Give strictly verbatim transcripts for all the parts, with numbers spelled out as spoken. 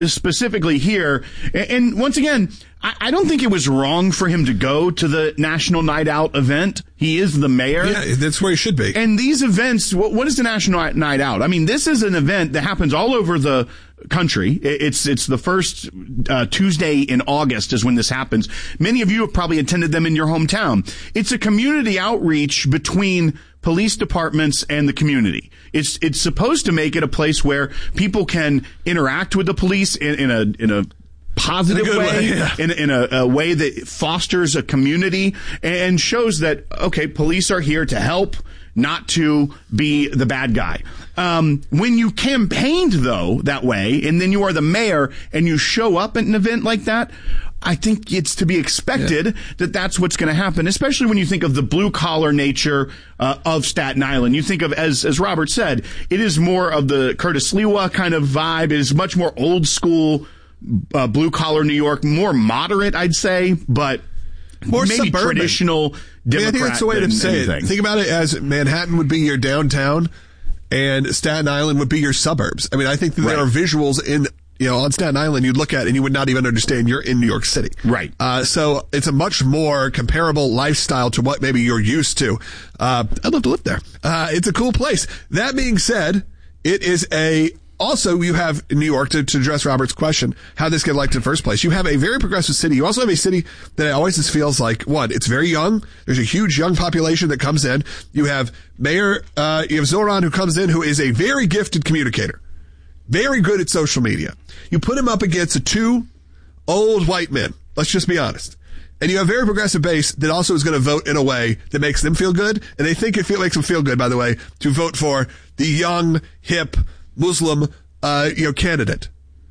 specifically here. And once again, I don't think it was wrong for him to go to the National Night Out event. He is the mayor. Yeah, that's where he should be. And these events, what, what is the National Night Out? I mean, this is an event that happens all over the country. It's it's the first uh, Tuesday in August is when this happens. Many of you have probably attended them in your hometown. It's a community outreach between police departments and the community. It's it's supposed to make it a place where people can interact with the police in, in a in a positive in a way, way yeah. in, in a, a way that fosters a community and shows that, okay, police are here to help, not to be the bad guy. Um, when you campaigned, though, that way, and then you are the mayor and you show up at an event like that, I think it's to be expected yeah. that that's what's going to happen, especially when you think of the blue-collar nature uh, of Staten Island. You think of, as as Robert said, it is more of the Curtis Lewa kind of vibe. It is much more old-school, uh, blue-collar New York, more moderate, I'd say, but more maybe suburban. Traditional Democrat. I, mean, I think that's the way to say anything. it. Think about it as Manhattan would be your downtown, and Staten Island would be your suburbs. I mean, I think that there right. are visuals in, you know, on Staten Island you'd look at and you would not even understand you're in New York City. Right. Uh, so it's a much more comparable lifestyle to what maybe you're used to. Uh, I'd love to live there. Uh, it's a cool place. That being said, it is a, also you have in New York, to, to address Robert's question, how this get elected in the first place. You have a very progressive city. You also have a city that always just feels like, one, it's very young. There's a huge young population that comes in. You have Mayor, uh, you have Zoran who comes in who is a very gifted communicator. Very good at social media. You put him up against a two old white men. Let's just be honest. And you have a very progressive base that also is going to vote in a way that makes them feel good. And they think it feel, makes them feel good, by the way, to vote for the young, hip, Muslim, uh, you know, candidate.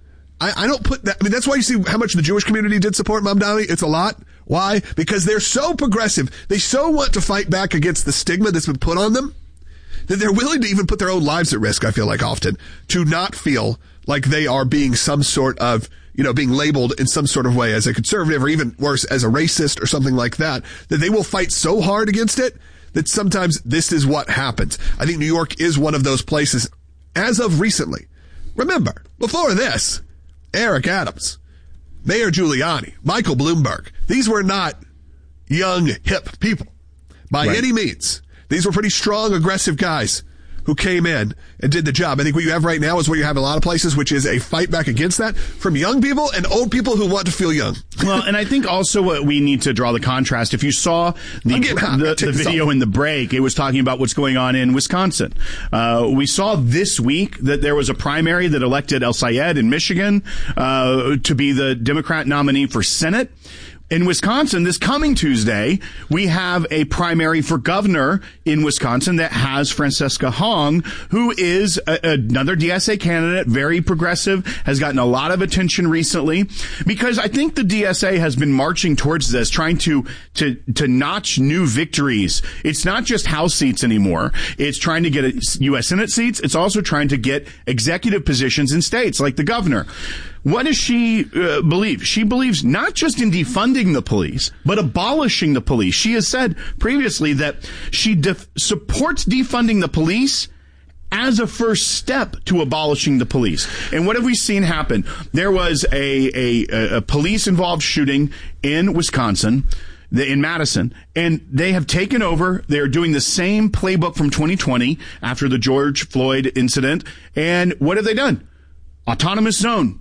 I, I don't put that, I mean, that's why you see how much the Jewish community did support Mamdani. It's a lot. Why? Because they're so progressive. They so want to fight back against the stigma that's been put on them that they're willing to even put their own lives at risk, I feel like often, to not feel like they are being some sort of, you know, being labeled in some sort of way as a conservative or even worse, as a racist or something like that, that they will fight so hard against it that sometimes this is what happens. I think New York is one of those places as of recently. Remember, before this, Eric Adams, Mayor Giuliani, Michael Bloomberg, these were not young, hip people by right. any means. These were pretty strong, aggressive guys who came in and did the job. I think what you have right now is what you have in a lot of places, which is a fight back against that from young people and old people who want to feel young. Well, and I think also what we need to draw the contrast. If you saw the, the, the video off. in the break, it was talking about what's going on in Wisconsin. Uh, we saw this week that there was a primary that elected El Sayed in Michigan uh, to be the Democrat nominee for Senate. In Wisconsin, this coming Tuesday, we have a primary for governor in Wisconsin that has Francesca Hong, who is a, another D S A candidate, very progressive, has gotten a lot of attention recently, because I think the D S A has been marching towards this, trying to, to, to notch new victories. It's not just House seats anymore. It's trying to get U S Senate seats. It's also trying to get executive positions in states like the governor. What does she uh, believe? She believes not just in defunding the police, but abolishing the police. She has said previously that she def- supports defunding the police as a first step to abolishing the police. And what have we seen happen? There was a, a, a police-involved shooting in Wisconsin, in Madison, and they have taken over. They're doing the same playbook from twenty twenty after the George Floyd incident. And what have they done? Autonomous zone.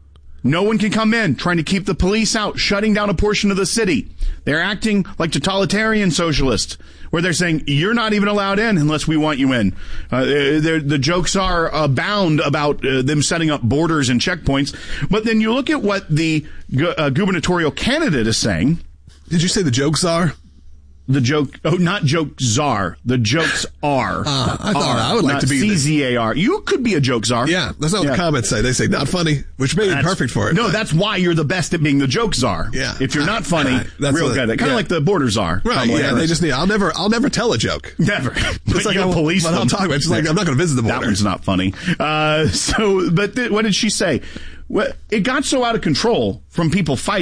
No one can come in, trying to keep the police out, shutting down a portion of the city. They're acting like totalitarian socialists, where they're saying, you're not even allowed in unless we want you in. Uh, the jokes are abound about uh, them setting up borders and checkpoints. But then you look at what the gu- uh, gubernatorial candidate is saying. Did you say the jokes are? The joke, oh, not joke czar. The jokes are. Uh, I thought are, I would like to be C Z A R. You could be a joke czar. Yeah, that's not what yeah. the comments say. They say not funny, which may be perfect for it. No, that's why you're the best at being the joke czar. Yeah. If you're not funny, that's real good. Kind of yeah. like the border czar. Right, yeah, Harris. They just need, I'll never, I'll never tell a joke. Never. It's like a police. But I'll talk about it. It's like, I'm not going to visit the border. That one's not funny. Uh, so, but th- what did she say? Well, it got so out of control from people fighting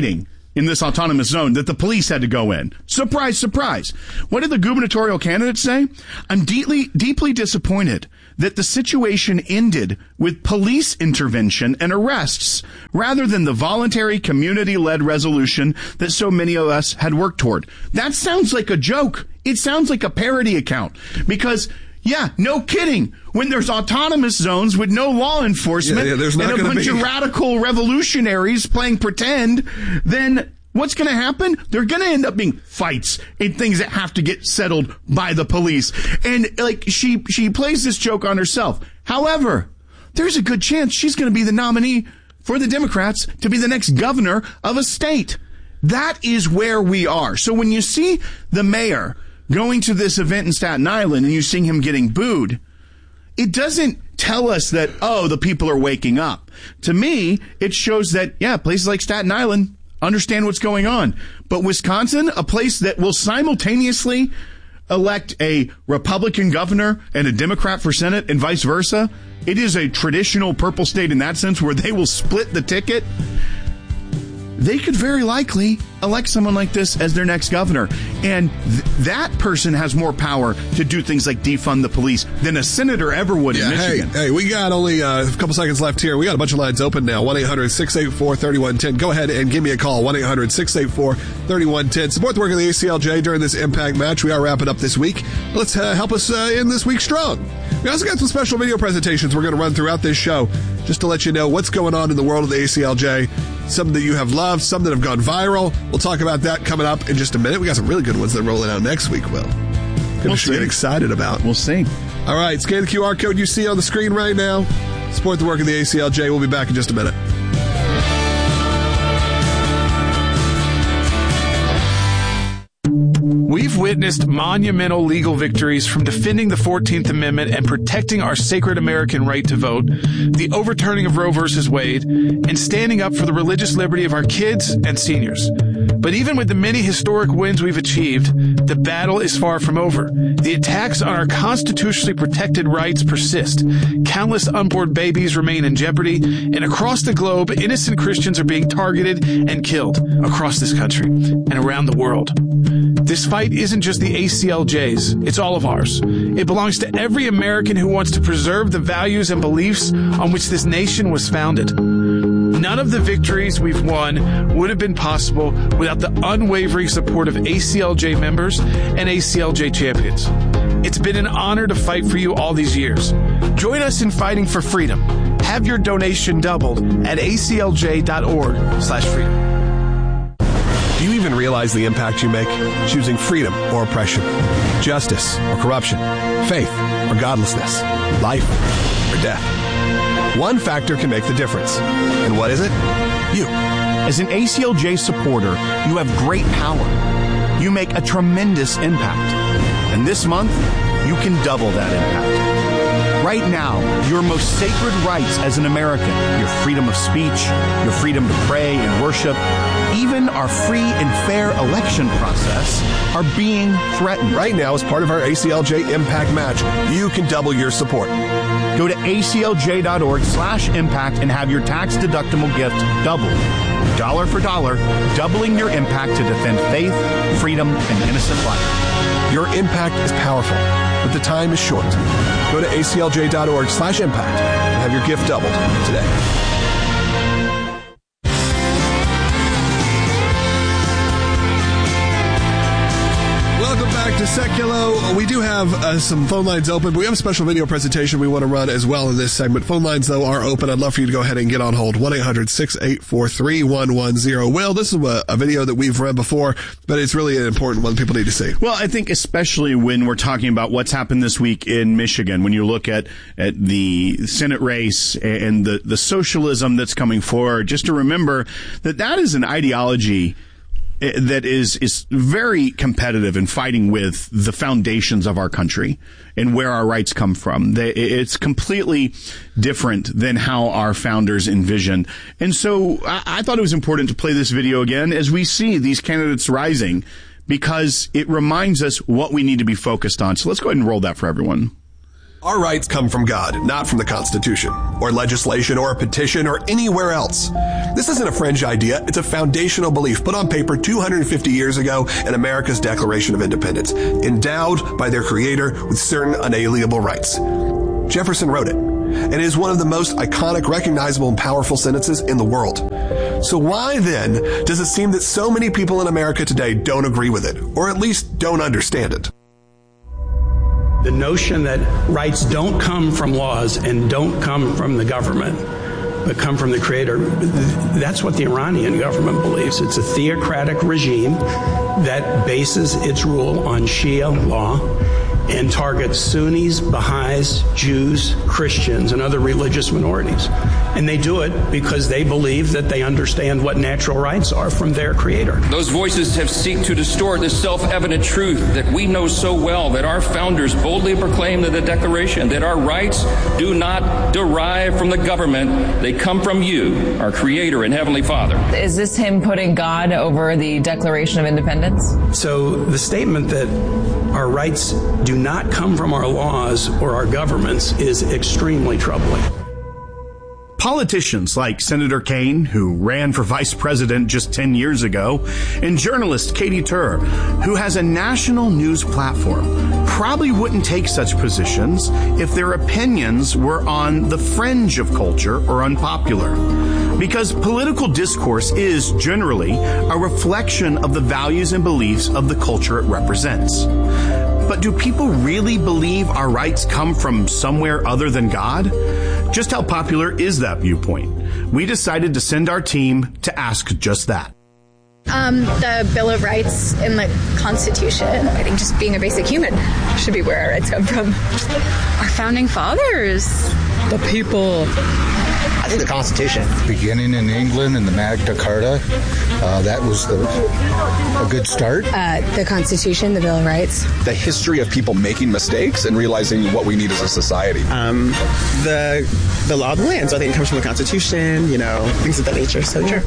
in this autonomous zone that the police had to go in. Surprise, surprise. What did the gubernatorial candidate say? I'm deeply, deeply disappointed that the situation ended with police intervention and arrests rather than the voluntary community-led resolution that so many of us had worked toward. That sounds like a joke. It sounds like a parody account because yeah, no kidding. When there's autonomous zones with no law enforcement yeah, yeah, there's not and a bunch be. of radical revolutionaries playing pretend, then what's going to happen? There are going to end up being fights and things that have to get settled by the police. And like she she plays this joke on herself. However, there's a good chance she's going to be the nominee for the Democrats to be the next governor of a state. That is where we are. So when you see the mayor going to this event in Staten Island and you see him getting booed, it doesn't tell us that, oh, the people are waking up. To me, it shows that, yeah, places like Staten Island understand what's going on. But Wisconsin, a place that will simultaneously elect a Republican governor and a Democrat for Senate and vice versa, it is a traditional purple state in that sense where they will split the ticket. They could very likely elect someone like this as their next governor. And th- that person has more power to do things like defund the police than a senator ever would yeah, in Michigan. Hey, hey, we got only uh, a couple seconds left here. We got a bunch of lines open now. one eight hundred six eight four three one one zero. Go ahead and give me a call. one eight hundred six eight four three one one zero. Support the work of the A C L J during this Impact match. We are wrapping up this week. Let's uh, help us uh, end this week strong. We also got some special video presentations we're going to run throughout this show just to let you know what's going on in the world of the A C L J. Some that you have loved, some that have gone viral. We'll talk about that coming up in just a minute. We got some really good ones that are rolling out next week, Will. We'll should get excited about. We'll see. All right, scan the Q R code you see on the screen right now. Support the work of the A C L J. We'll be back in just a minute. We've witnessed monumental legal victories from defending the fourteenth Amendment and protecting our sacred American right to vote, the overturning of Roe versus Wade, and standing up for the religious liberty of our kids and seniors. But even with the many historic wins we've achieved, the battle is far from over. The attacks on our constitutionally protected rights persist. Countless unborn babies remain in jeopardy, and across the globe, innocent Christians are being targeted and killed across this country and around the world. This fight isn't just the A C L J's, it's all of ours. It belongs to every American who wants to preserve the values and beliefs on which this nation was founded. None of the victories we've won would have been possible without the unwavering support of A C L J members and A C L J champions. It's been an honor to fight for you all these years. Join us in fighting for freedom. Have your donation doubled at A C L J dot org slash freedom. Do you even realize the impact you make? Choosing freedom or oppression, justice or corruption, faith or godlessness, life or death. One factor can make the difference. And what is it? You. As an A C L J supporter, you have great power. You make a tremendous impact. And this month, you can double that impact. Right now, your most sacred rights as an American, your freedom of speech, your freedom to pray and worship, even our free and fair election process are being threatened. Right now, as part of our A C L J Impact Match, you can double your support. Go to A C L J dot org slash impact and have your tax-deductible gift doubled. Dollar for dollar, doubling your impact to defend faith, freedom, and innocent life. Your impact is powerful, but the time is short. Go to A C L J dot org slash impact and have your gift doubled today. To Seculo. We do have uh, some phone lines open, but we have a special video presentation we want to run as well in this segment. Phone lines, though, are open. I'd love for you to go ahead and get on hold. one eight hundred six eight four three one one zero. Will, this is a, a video that we've run before, but it's really an important one people need to see. Well, I think especially when we're talking about what's happened this week in Michigan, when you look at, at the Senate race and the, the socialism that's coming forward, just to remember that that is an ideology that is is very competitive in fighting with the foundations of our country and where our rights come from. They, it's completely different than how our founders envisioned. And so I, I thought it was important to play this video again as we see these candidates rising, because it reminds us what we need to be focused on. So let's go ahead and roll that for everyone. Our rights come from God, not from the Constitution, or legislation, or a petition, or anywhere else. This isn't a fringe idea. It's a foundational belief put on paper two hundred fifty years ago in America's Declaration of Independence, endowed by their creator with certain unalienable rights. Jefferson wrote it, and it is one of the most iconic, recognizable, and powerful sentences in the world. So why then does it seem that so many people in America today don't agree with it, or at least don't understand it? The notion that rights don't come from laws and don't come from the government, but come from the creator, that's what the Iranian government believes. It's a theocratic regime that bases its rule on Shia law and targets Sunnis, Baha'is, Jews, Christians, and other religious minorities. And they do it because they believe that they understand what natural rights are from their creator. Those voices have sought to distort the self-evident truth that we know so well, that our founders boldly proclaimed in the Declaration, that our rights do not derive from the government. They come from you, our Creator and Heavenly Father. Is this him putting God over the Declaration of Independence? So the statement that our rights do not come from our laws or our governments is extremely troubling. Politicians like Senator Kaine, who ran for vice president just ten years ago, and journalist Katy Tur, who has a national news platform, probably wouldn't take such positions if their opinions were on the fringe of culture or unpopular. Because political discourse is generally a reflection of the values and beliefs of the culture it represents. But do people really believe our rights come from somewhere other than God? Just how popular is that viewpoint? We decided to send our team to ask just that. Um, the Bill of Rights in the Constitution. I think just being a basic human should be where our rights come from. Our founding fathers. The people. I think the Constitution. Beginning in England in the Magna Carta, uh, that was the, a good start. Uh, the Constitution, the Bill of Rights. The history of people making mistakes and realizing what we need as a society. Um, the the law of the land, so I think it comes from the Constitution, you know, things of that nature. So sure.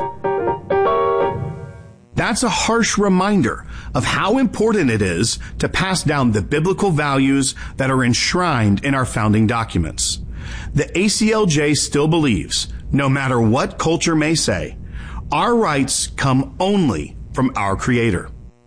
That's a harsh reminder of how important it is to pass down the biblical values that are enshrined in our founding documents. The A C L J still believes, no matter what culture may say, our rights come only from our Creator.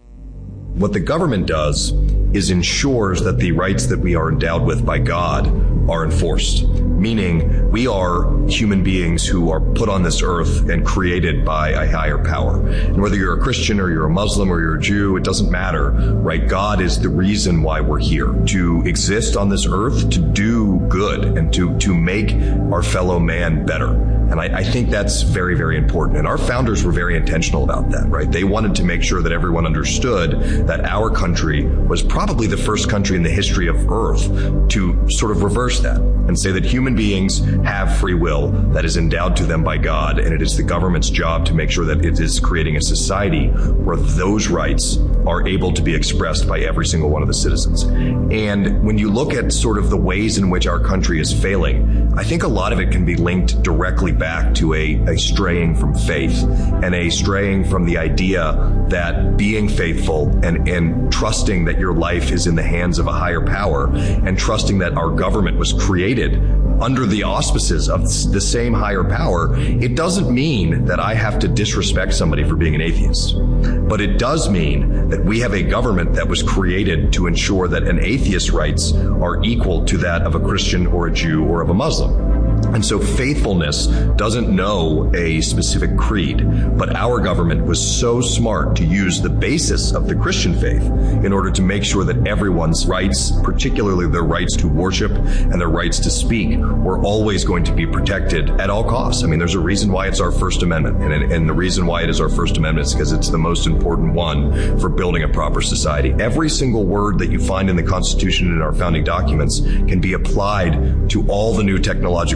What the government does is ensures that the rights that we are endowed with by God are enforced, meaning we are human beings who are put on this earth and created by a higher power. And whether you're a Christian or you're a Muslim or you're a Jew, it doesn't matter, right? God is the reason why we're here, to exist on this earth, to do good and to, to make our fellow man better. And I, I think that's very, very important. And our founders were very intentional about that, right? They wanted to make sure that everyone understood that our country was probably the first country in the history of Earth to sort of reverse that and say that human beings have free will that is endowed to them by God, and it is the government's job to make sure that it is creating a society where those rights are able to be expressed by every single one of the citizens. And when you look at sort of the ways in which our country is failing, I think a lot of it can be linked directly back to a, a straying from faith and a straying from the idea that being faithful and, and trusting that your life is in the hands of a higher power and trusting that our government was created under the auspices of the same higher power, it doesn't mean that I have to disrespect somebody for being an atheist. But it does mean that we have a government that was created to ensure that an atheist's rights are equal to that of a Christian or a Jew or of a Muslim. And so faithfulness doesn't know a specific creed, but our government was so smart to use the basis of the Christian faith in order to make sure that everyone's rights, particularly their rights to worship and their rights to speak, were always going to be protected at all costs. I mean, there's a reason why it's our First Amendment, and, and the reason why it is our First Amendment is because it's the most important one for building a proper society. Every single word that you find in the Constitution and in our founding documents can be applied to all the new technological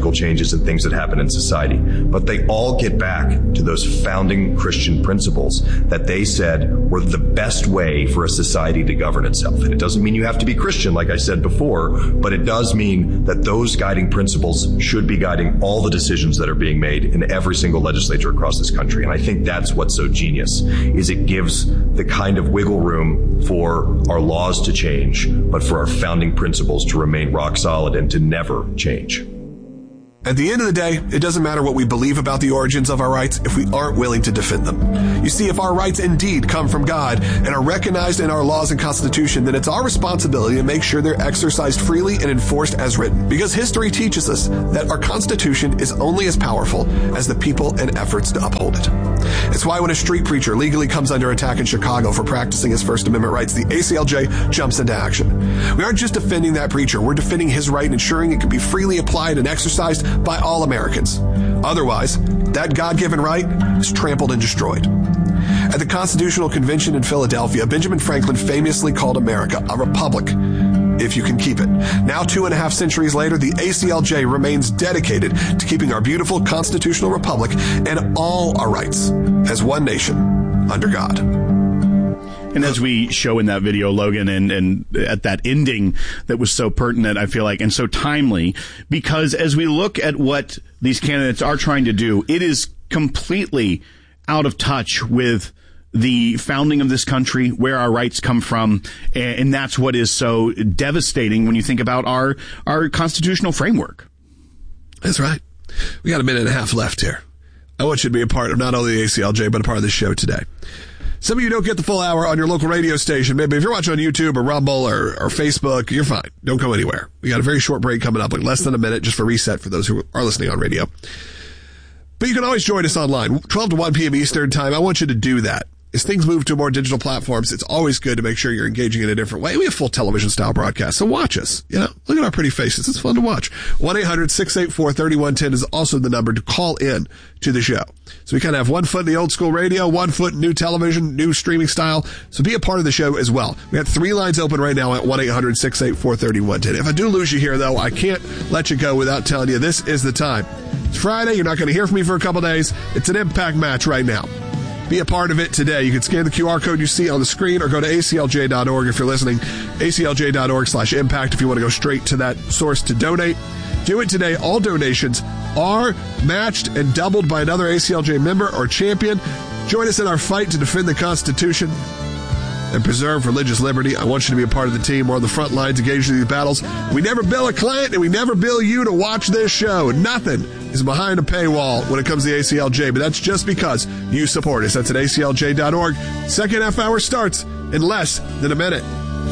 political changes and things that happen in society. But they all get back to those founding Christian principles that they said were the best way for a society to govern itself. And it doesn't mean you have to be Christian, like I said before, but it does mean that those guiding principles should be guiding all the decisions that are being made in every single legislature across this country. And I think that's what's so genius, is it gives the kind of wiggle room for our laws to change, but for our founding principles to remain rock solid and to never change. At the end of the day, it doesn't matter what we believe about the origins of our rights if we aren't willing to defend them. You see, if our rights indeed come from God and are recognized in our laws and Constitution, then it's our responsibility to make sure they're exercised freely and enforced as written. Because history teaches us that our Constitution is only as powerful as the people and efforts to uphold it. It's why when a street preacher legally comes under attack in Chicago for practicing his First Amendment rights, the A C L J jumps into action. We aren't just defending that preacher, we're defending his right and ensuring it can be freely applied and exercised by all Americans. Otherwise, that God-given right is trampled and destroyed. At the Constitutional Convention in Philadelphia, Benjamin Franklin famously called America a republic, if you can keep it. Now, two and a half centuries later, the A C L J remains dedicated to keeping our beautiful constitutional republic and all our rights as one nation under God. And as we show in that video, Logan, and, and at that ending that was so pertinent, I feel like, and so timely, because as we look at what these candidates are trying to do, it is completely out of touch with the founding of this country, where our rights come from, and, and that's what is so devastating when you think about our, our constitutional framework. That's right. We got a minute and a half left here. I want you to be a part of not only the A C L J, but a part of the show today. Some of you don't get the full hour on your local radio station. Maybe if you're watching on YouTube or Rumble or, or Facebook, you're fine. Don't go anywhere. We got a very short break coming up, like less than a minute, just for reset for those who are listening on radio. But you can always join us online, twelve to one p.m. Eastern time. I want you to do that. As things move to more digital platforms, it's always good to make sure you're engaging in a different way. We have full television style broadcasts, so watch us. You know, look at our pretty faces. It's fun to watch. one eight hundred six eight four three one one zero is also the number to call in to the show. So we kind of have one foot in the old school radio, one foot in new television, new streaming style. So be a part of the show as well. We got three lines open right now at one eight hundred six eight four three one one zero. If I do lose you here, though, I can't let you go without telling you this is the time. It's Friday. You're not going to hear from me for a couple days. It's an impact match right now. Be a part of it today. You can scan the Q R code you see on the screen or go to A C L J dot org if you're listening. A C L J dot org slash impact if you want to go straight to that source to donate. Do it today. All donations are matched and doubled by another A C L J member or champion. Join us in our fight to defend the Constitution and preserve religious liberty. I want you to be a part of the team. We're on the front lines engaged in these battles. We never bill a client and we never bill you to watch this show. Nothing is behind a paywall when it comes to the A C L J, but that's just because you support us. That's at A C L J dot org. Second half hour starts in less than a minute.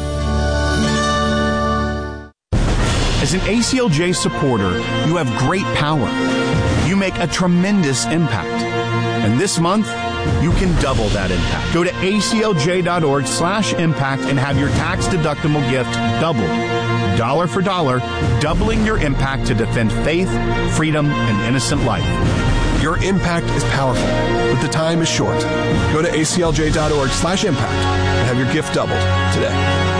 As an A C L J supporter, you have great power. You make a tremendous impact. And this month, you can double that impact. Go to A C L J dot org slash impact and have your tax-deductible gift doubled. Dollar for dollar, doubling your impact to defend faith, freedom, and innocent life. Your impact is powerful, but the time is short. Go to A C L J dot org slash impact and have your gift doubled today.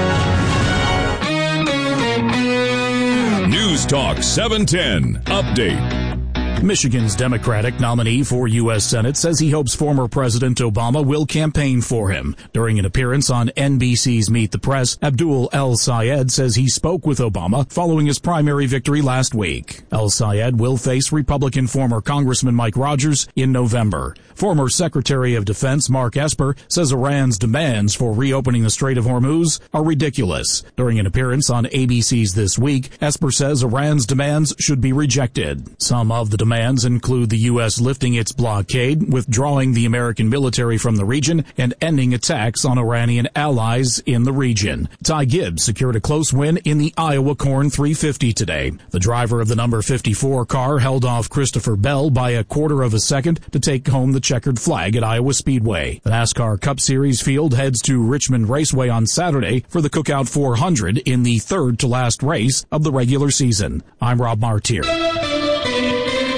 News Talk seven ten Update. Michigan's Democratic nominee for U S Senate says he hopes former President Obama will campaign for him. During an appearance on N B C's Meet the Press, Abdul El-Sayed says he spoke with Obama following his primary victory last week. El-Sayed will face Republican former Congressman Mike Rogers in November. Former Secretary of Defense Mark Esper says Iran's demands for reopening the Strait of Hormuz are ridiculous. During an appearance on A B C's This Week, Esper says Iran's demands should be rejected. Some of the demands include the U S lifting its blockade, withdrawing the American military from the region, and ending attacks on Iranian allies in the region. Ty Gibbs secured a close win in the Iowa Corn three fifty today. The driver of the number fifty-four car held off Christopher Bell by a quarter of a second to take home the checkered flag at Iowa Speedway. The NASCAR Cup Series field heads to Richmond Raceway on Saturday for the Cookout four hundred in the third to last race of the regular season. I'm Rob Martier.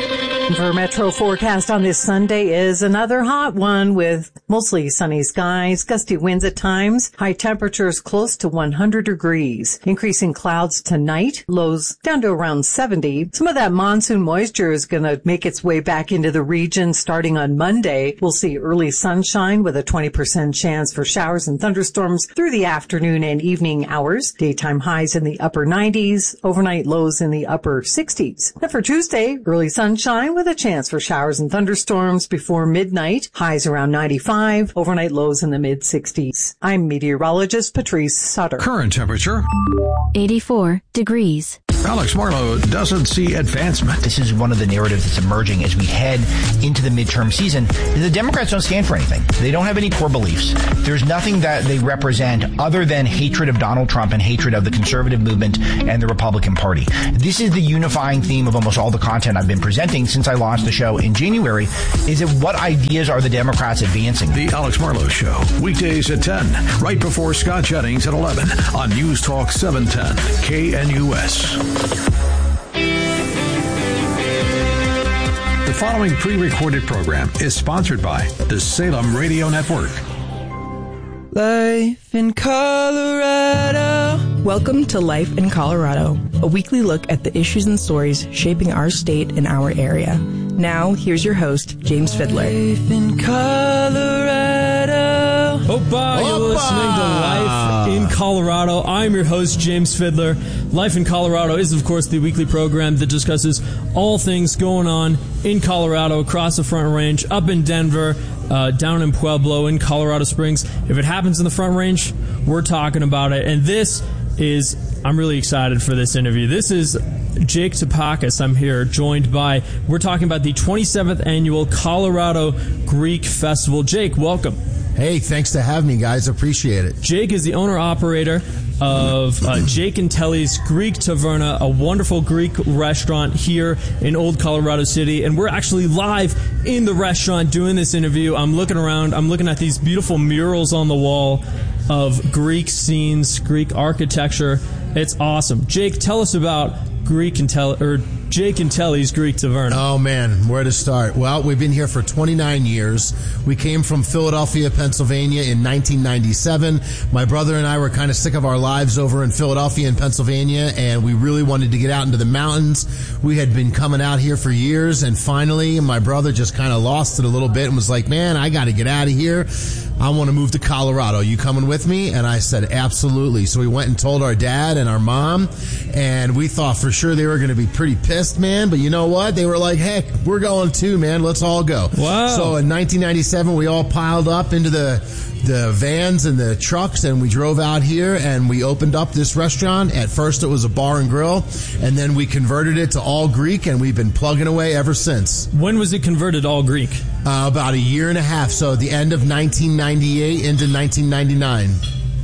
For Metro forecast on this Sunday is another hot one with mostly sunny skies, gusty winds at times, high temperatures close to one hundred degrees. Increasing clouds tonight, lows down to around seventy. Some of that monsoon moisture is going to make its way back into the region starting on Monday. We'll see early sunshine with a twenty percent chance for showers and thunderstorms through the afternoon and evening hours. Daytime highs in the upper nineties, overnight lows in the upper sixties. And for Tuesday, early sunshine with a chance for showers and thunderstorms before midnight, highs around ninety-five, overnight lows in the mid sixties. I'm meteorologist Patrice Sutter. Current temperature eighty-four degrees. Alex Marlowe doesn't see advancement. This is one of the narratives that's emerging as we head into the midterm season. The Democrats don't stand for anything. They don't have any core beliefs. There's nothing that they represent other than hatred of Donald Trump and hatred of the conservative movement and the Republican Party. This is the unifying theme of almost all the content I've been presenting since I launched the show in January. Is it what ideas are the Democrats advancing? The Alex Marlowe Show, weekdays at ten, right before Scott Jennings at eleven on News Talk seven ten K N U S. The following pre-recorded program is sponsored by the Salem Radio Network. Life in Colorado. Welcome to Life in Colorado, a weekly look at the issues and stories shaping our state and our area. Now, here's your host, James Fiddler. Life in Colorado. Opa, you're listening to Life in Colorado. I'm your host, James Fiddler. Life in Colorado is, of course, the weekly program that discusses all things going on in Colorado, across the Front Range, up in Denver, uh, down in Pueblo, in Colorado Springs. If it happens in the Front Range, we're talking about it. And this is, I'm really excited for this interview. This is Jake Topakis. I'm here joined by, we're talking about the twenty-seventh Annual Colorado Greek Festival. Jake, welcome. Hey, thanks to have me, guys. Appreciate it. Jake is the owner-operator of uh, Jake and Telly's Greek Taverna, a wonderful Greek restaurant here in Old Colorado City. And we're actually live in the restaurant doing this interview. I'm looking around. I'm looking at these beautiful murals on the wall of Greek scenes, Greek architecture. It's awesome. Jake, tell us about Greek and Telly, or Jake and Telly's Greek Taverna. Oh, man, where to start? Well, we've been here for twenty-nine years. We came from Philadelphia, Pennsylvania in nineteen ninety-seven. My brother and I were kind of sick of our lives over in Philadelphia and Pennsylvania, and we really wanted to get out into the mountains. We had been coming out here for years, and finally, my brother just kind of lost it a little bit and was like, man, I got to get out of here. I want to move to Colorado. You coming with me? And I said, absolutely. So we went and told our dad and our mom, and we thought for sure they were going to be pretty pissed, man. But you know what? They were like, heck, we're going too, man. Let's all go. Wow. So in nineteen ninety-seven, we all piled up into the the vans and the trucks, and we drove out here, and we opened up this restaurant. At first, it was a bar and grill, and then we converted it to all Greek, and we've been plugging away ever since. When was it converted all Greek? Uh, about a year and a half, so the end of nineteen ninety-eight into nineteen ninety-nine.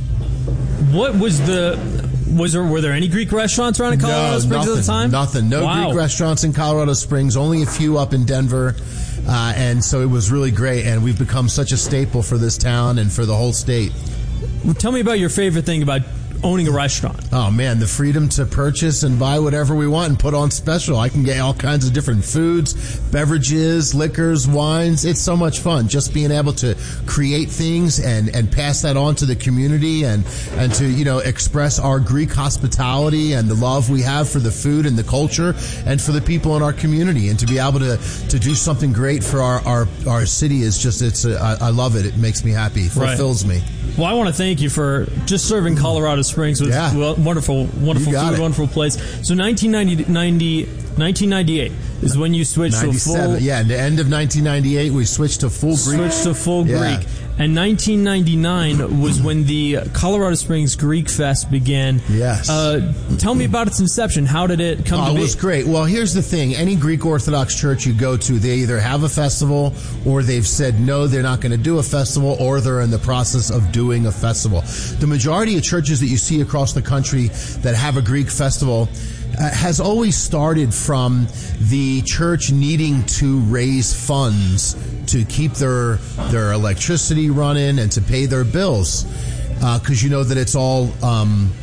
What was the... Was there were there any Greek restaurants around in Colorado no, nothing, Springs at the time? Nothing. No wow. Greek restaurants in Colorado Springs. Only a few up in Denver. Uh, and so it was really great. And we've become such a staple for this town and for the whole state. Well, tell me about your favorite thing about owning a restaurant. Oh, man, the freedom to purchase and buy whatever we want and put on special. I can get all kinds of different foods, beverages, liquors, wines. It's so much fun just being able to create things and, and pass that on to the community and, and to, you know, express our Greek hospitality and the love we have for the food and the culture and for the people in our community. And to be able to, to do something great for our, our, our city is just, it's a, I, I love it. It makes me happy. It fulfills right. me. Well, I want to thank you for just serving Colorado Springs with yeah. wonderful, wonderful food, it. wonderful place. So nineteen ninety-eight is when you switched to full... Yeah, at the end of nineteen ninety-eight, we switched to full Greek. Switched to full yeah. Greek. And nineteen ninety-nine was when the Colorado Springs Greek Fest began. Yes. Uh, tell me about its inception. How did it come oh, to be? be? It was great. Well, here's the thing. Any Greek Orthodox church you go to, they either have a festival or they've said, no, they're not going to do a festival, or they're in the process of doing a festival. The majority of churches that you see across the country that have a Greek festival Uh, has always started from the church needing to raise funds to keep their their electricity running and to pay their bills, because uh, you know that it's all um,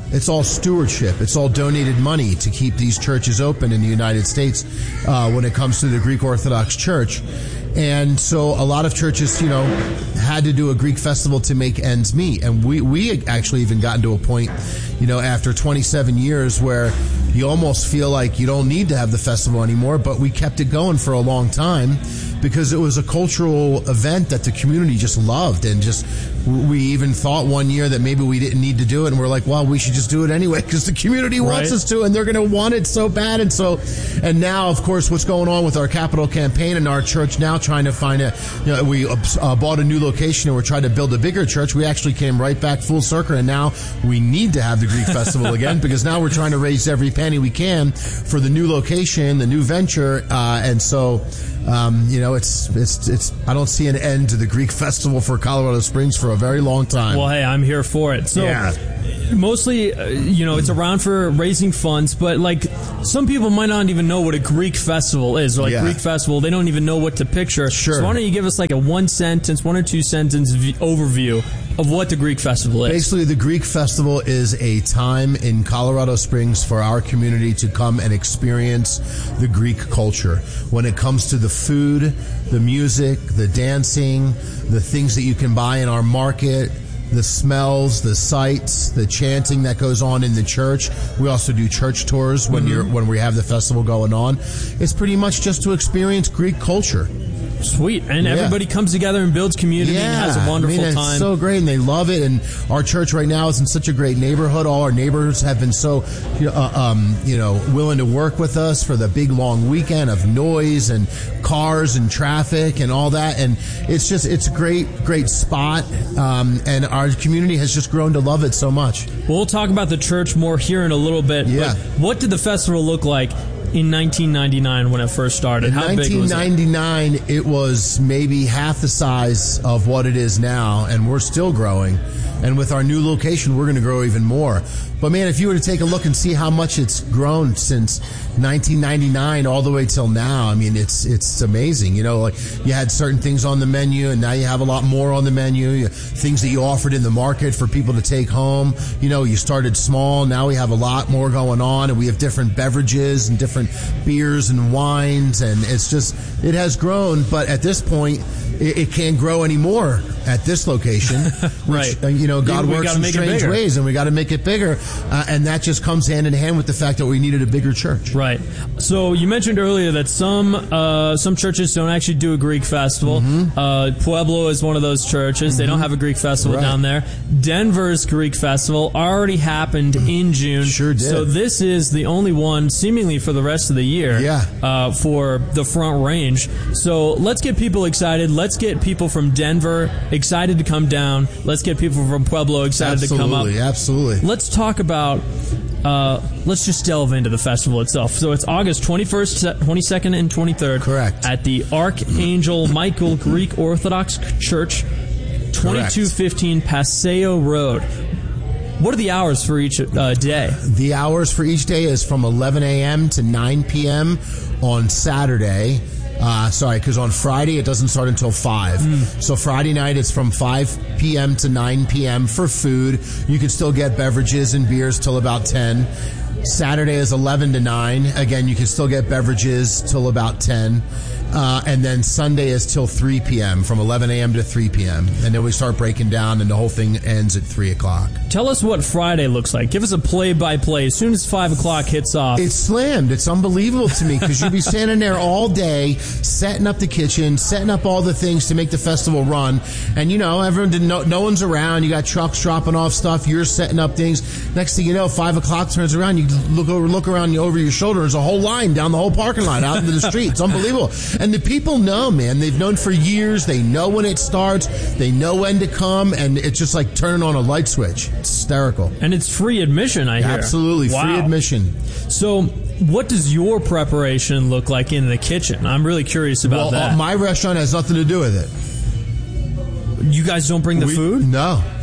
it's all stewardship. It's all donated money to keep these churches open in the United States uh, when it comes to the Greek Orthodox Church. And so a lot of churches, you know, had to do a Greek festival to make ends meet. And we, we had actually even gotten to a point, you know, after twenty-seven years where you almost feel like you don't need to have the festival anymore, but we kept it going for a long time because it was a cultural event that the community just loved. And just, we even thought one year that maybe we didn't need to do it. And we're like, well, we should just do it anyway because the community wants Right. us to, and they're going to want it so bad. And so, and now, of course, what's going on with our capital campaign and our church now trying to find a, you know, we uh, bought a new location and we're trying to build a bigger church. We actually came right back full circle, and now we need to have the Greek festival again because now we're trying to raise every penny we can for the new location, the new venture. Uh, and so, um, you know, it's, it's, it's, I don't see an end to the Greek festival for Colorado Springs for a very long time. Well, hey, I'm here for it. So, Yeah. mostly, uh, you know, it's around for raising funds, but like some people might not even know what a Greek festival is. Or like Yeah. Greek festival, they don't even know what to picture. Sure. So why don't you give us like a one sentence, one or two sentence v- overview of what the Greek festival is? Basically, the Greek festival is a time in Colorado Springs for our community to come and experience the Greek culture. When it comes to the food, the music, the dancing, the things that you can buy in our market, the smells, the sights, the chanting that goes on in the church. We also do church tours when Mhm. you're when we have the festival going on. It's pretty much just to experience Greek culture. Sweet. And Yeah. everybody comes together and builds community and has a wonderful I mean, time. It's so great, and they love it. And our church right now is in such a great neighborhood. All our neighbors have been so, uh, um, you know, willing to work with us for the big long weekend of noise and cars and traffic and all that. And it's just, it's a great, great spot. Um, and our community has just grown to love it so much. We'll talk about the church more here in a little bit. Yeah. But what did the festival look like in nineteen ninety-nine when it first started? In How big was it? nineteen ninety-nine, it was maybe half the size of what it is now, and we're still growing. And with our new location, we're going to grow even more. But man, if you were to take a look and see how much it's grown since nineteen ninety-nine all the way till now, I mean, it's it's amazing. You know, like you had certain things on the menu, and now you have a lot more on the menu. You, things that you offered in the market for people to take home. You know, you started small, now we have a lot more going on, and we have different beverages and different beers and wines, and it's just, it has grown. But at this point, it, it can't grow anymore at this location. Right. Which, uh, you know, God We- we works gotta in make it strange bigger. ways, and we got to make it bigger. Uh, and that just comes hand in hand with the fact that we needed a bigger church. Right. So you mentioned earlier that some uh, some churches don't actually do a Greek festival. Mm-hmm. Uh, Pueblo is one of those churches. They don't have a Greek festival Right. down there. Denver's Greek festival already happened in June. Sure did. So this is the only one, seemingly for the rest of the year, Yeah. uh, for the Front Range. So let's get people excited. Let's get people from Denver excited to come down. Let's get people from Pueblo excited to come up. Absolutely, absolutely. Let's talk about, uh, let's just delve into the festival itself. So it's August twenty-first, twenty-second, and twenty-third. Correct. At the Archangel Michael Greek Orthodox Church, twenty-two fifteen Paseo Road. What are the hours for each uh, day? The hours for each day is from eleven a.m. to nine p.m. on Saturday. Uh, sorry, because on Friday it doesn't start until five. Mm. So Friday night it's from five p.m. to nine p.m. for food. You can still get beverages and beers till about ten. Saturday is eleven to nine. Again, you can still get beverages till about ten. Uh, and then Sunday is till three p.m. from eleven a.m. to three p.m. And then we start breaking down and the whole thing ends at three o'clock. Tell us what Friday looks like. Give us a play-by-play as soon as five o'clock hits off. It's slammed. It's unbelievable to me because you'll be standing there all day, setting up the kitchen, setting up all the things to make the festival run. And, you know, everyone didn't know, no one's around. You got trucks dropping off stuff. You're setting up things. Next thing you know, five o'clock turns around. You look over, look around over your shoulder. There's a whole line down the whole parking lot out into the street. It's unbelievable. And the people know, man. They've known for years. They know when it starts. They know when to come. And it's just like turning on a light switch. It's hysterical. And it's free admission, I hear. Absolutely. Wow. Free admission. So what does your preparation look like in the kitchen? I'm really curious about well, that. Uh, my restaurant has nothing to do with it. You guys don't bring the we, food? No.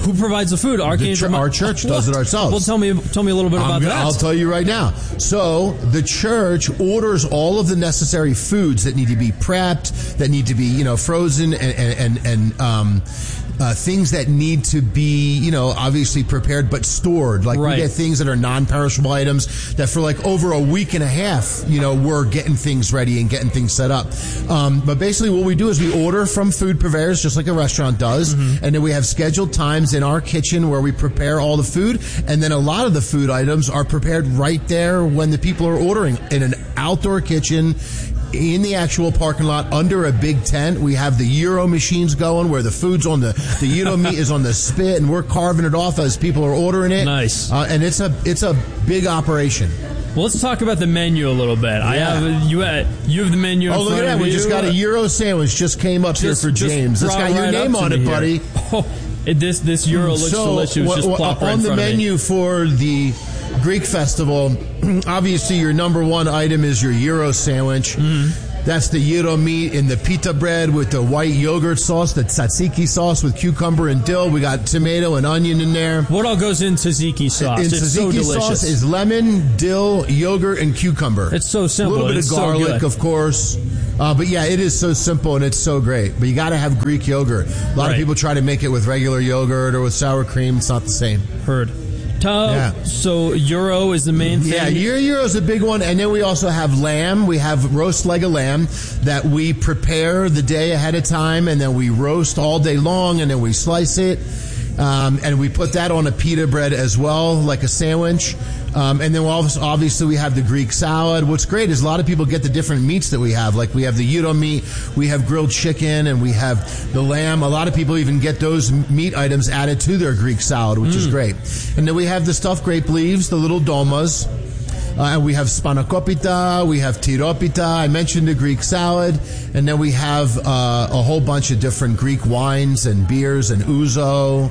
Who provides the food? Archangel. Ch- our church does it ourselves. Well, tell me, tell me a little bit I'm about gonna, that. I'll tell you right now. So the church orders all of the necessary foods that need to be prepped, that need to be, you know, frozen, and and and, and um, uh, things that need to be, you know, obviously prepared but stored. Like Right. we get things that are non-perishable items that for like over a week and a half, you know, we're getting things ready and getting things set up. Um, but basically, what we do is we order from food purveyors, just like a restaurant does, mm-hmm. and then we have scheduled times in our kitchen where we prepare all the food, and then a lot of the food items are prepared right there when the people are ordering in an outdoor kitchen in the actual parking lot under a big tent. We have the gyro machines going where the food's on the the gyro meat is on the spit, and we're carving it off as people are ordering it. Nice. Uh, and it's a it's a big operation. Well, let's talk about the menu a little bit. I Yeah. have you. Uh, you have the menu. In Oh, look front at that! of We you. just got a gyro sandwich. Just came up Just- here for just James. It's brought got your right name up to on it, me buddy. here. Oh, it, this this gyro looks so, delicious. wha- Just wha- plop right on in the front of me. menu for the Greek festival, obviously your number one item is your gyro sandwich. Mm-hmm. That's the gyro meat in the pita bread with the white yogurt sauce, the tzatziki sauce with cucumber and dill. We got tomato and onion in there. What all goes in tzatziki sauce? In it's tzatziki so delicious. sauce is lemon, dill, yogurt, and cucumber. It's so simple. A little bit It's of so garlic, good. of course. Uh, but yeah, it is so simple and it's so great. But you got to have Greek yogurt. A lot Right. of people try to make it with regular yogurt or with sour cream. It's not the same. Heard. Tell, Yeah. So gyro is the main thing. Yeah, gyro gyro is a big one, and then we also have lamb. We have roast leg of lamb that we prepare the day ahead of time, and then we roast all day long, and then we slice it, um, and we put that on a pita bread as well, like a sandwich. Um, and then we'll also, obviously we have the Greek salad. What's great is a lot of people get the different meats that we have. Like we have the gyro meat, we have grilled chicken, and we have the lamb. A lot of people even get those meat items added to their Greek salad, which Mm. is great. And then we have the stuffed grape leaves, the little domas. Uh, and we have spanakopita, we have tiropita, I mentioned the Greek salad, and then we have uh, a whole bunch of different Greek wines and beers and ouzo.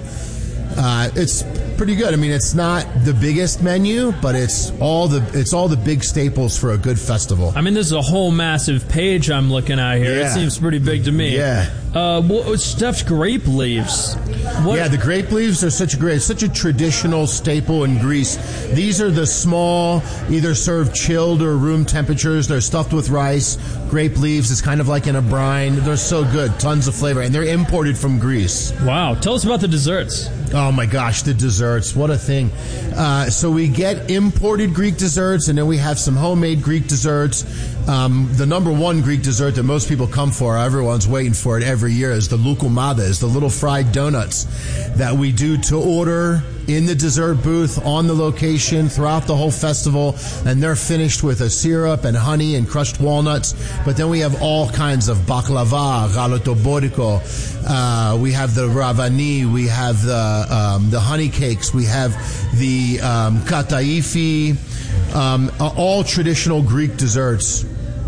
Uh, it's pretty good. I mean, it's not the biggest menu, but it's all the it's all the big staples for a good festival. I mean, this is a whole massive page I'm looking at here. Yeah. It seems pretty big to me. Yeah. Uh, what, stuffed grape leaves. What? Yeah, the grape leaves are such a great, such a traditional staple in Greece. These are the small, either served chilled or room temperatures. They're stuffed with rice, grape leaves. It's kind of like in a brine. They're so good, tons of flavor, and they're imported from Greece. Wow. Tell us about the desserts. Oh my gosh, the desserts. What a thing. Uh, so we get imported Greek desserts, and then we have some homemade Greek desserts. Um, the number one Greek dessert that most people come for, everyone's waiting for it every year, is the loukoumades, the little fried donuts that we do to order in the dessert booth on the location throughout the whole festival, and they're finished with a syrup and honey and crushed walnuts. But then we have all kinds of baklava, galotoboriko, uh, we have the ravani, we have the um, the honey cakes, we have the um, kataifi, um, all traditional Greek desserts.